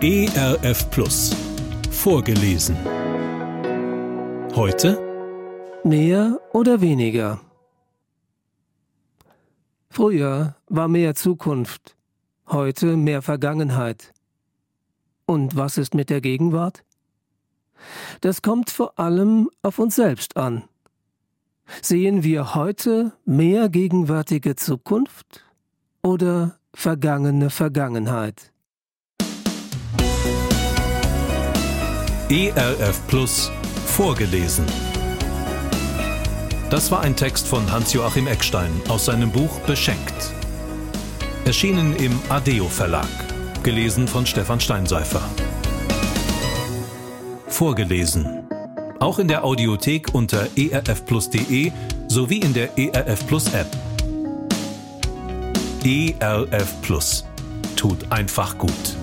ERF Plus. Vorgelesen. Heute? Mehr oder weniger? Früher war mehr Zukunft, heute mehr Vergangenheit. Und was ist mit der Gegenwart? Das kommt vor allem auf uns selbst an. Sehen wir heute mehr gegenwärtige Zukunft oder vergangene Vergangenheit? ERF Plus. Vorgelesen. Das war ein Text von Hans-Joachim Eckstein aus seinem Buch Beschenkt. Erschienen im Adeo Verlag. Gelesen von Stefan Steinseifer. Vorgelesen. Auch in der Audiothek unter erfplus.de sowie in der ERF Plus App. ERF Plus. Tut einfach gut.